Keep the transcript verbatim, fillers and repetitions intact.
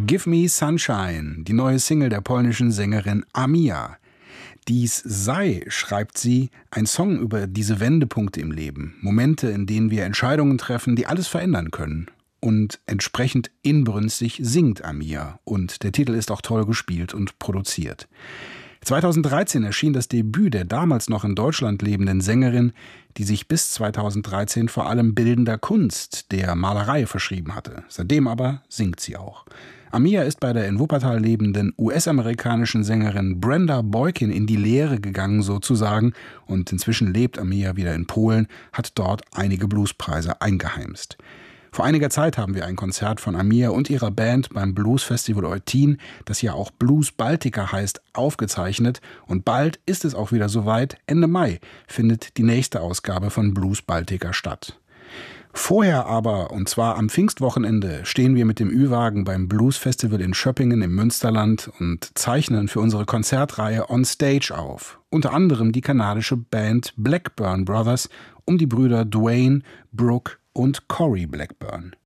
Give Me Sunshine, die neue Single der polnischen Sängerin Amia. Dies sei, schreibt sie, ein Song über diese Wendepunkte im Leben, Momente, in denen wir Entscheidungen treffen, die alles verändern können. Und entsprechend inbrünstig singt Amia. Und der Titel ist auch toll gespielt und produziert. zweitausenddreizehn erschien das Debüt der damals noch in Deutschland lebenden Sängerin, die sich bis zweitausenddreizehn vor allem bildender Kunst, der Malerei, verschrieben hatte. Seitdem aber singt sie auch. Amia ist bei der in Wuppertal lebenden U S-amerikanischen Sängerin Brenda Boykin in die Lehre gegangen sozusagen und inzwischen lebt Amia wieder in Polen, hat dort einige Bluespreise eingeheimst. Vor einiger Zeit haben wir ein Konzert von Amia und ihrer Band beim Bluesfestival Eutin, das ja auch Blues Baltica heißt, aufgezeichnet. Und bald ist es auch wieder soweit. Ende Mai findet die nächste Ausgabe von Blues Baltica statt. Vorher aber, und zwar am Pfingstwochenende, stehen wir mit dem Ü-Wagen beim Bluesfestival in Schöppingen im Münsterland und zeichnen für unsere Konzertreihe On Stage auf. Unter anderem die kanadische Band Blackburn Brothers um die Brüder Dwayne, Brooke und Corey Blackburn.